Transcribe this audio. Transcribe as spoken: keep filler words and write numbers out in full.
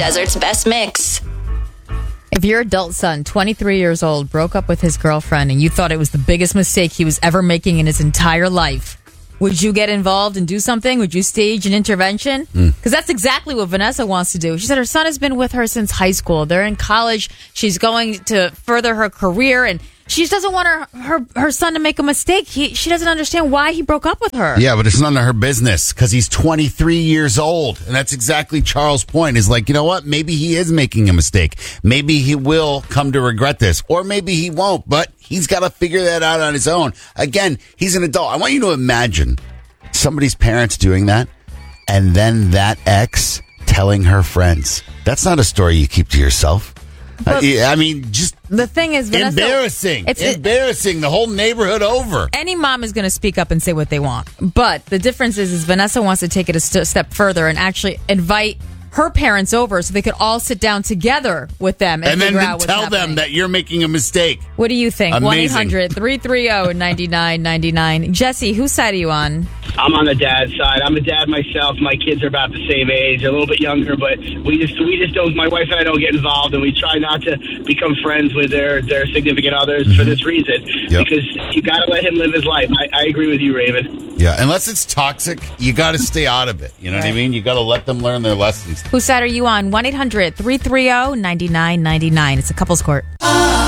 Desert's best mix. If your adult son, twenty-three years old, broke up with his girlfriend and you thought it was the biggest mistake he was ever making in his entire life, would you get involved and do something? Would you stage an intervention? Because mm. that's exactly what Vanessa wants to do. She said her son has been with her since high school. They're in college. She's going to further her career, and she just doesn't want her, her, her son to make a mistake. He, she doesn't understand why he broke up with her. Yeah, but it's none of her business because he's twenty-three years old. And that's exactly Charles' point. Is like, you know what? Maybe he is making a mistake. Maybe he will come to regret this. Or maybe he won't. But he's got to figure that out on his own. Again, he's an adult. I want you to imagine somebody's parents doing that and then that ex telling her friends. That's not a story you keep to yourself. Uh, I mean, just the thing is, Vanessa, embarrassing. It's embarrassing. It, the whole neighborhood over. Any mom is going to speak up and say what they want. But the difference is, is Vanessa wants to take it a st- step further and actually invite her parents over so they could all sit down together with them and, and then, figure then out what's tell happening. them that you're making a mistake. What do you think? one eight hundred three three zero nine nine nine nine. Jesse, whose side are you on? I'm on the dad's side. I'm a dad myself. My kids are about the same age, a little bit younger, but we just we just don't. My wife and I don't get involved, and we try not to become friends with their their significant others mm-hmm. for this reason. Yep. Because you got to let him live his life. I, I agree with you, Raven. Yeah, unless it's toxic, you got to stay out of it. You know right. what I mean? You got to let them learn their lessons. Whose side are you on? one eight hundred three three zero nine nine nine nine. It's a couples court.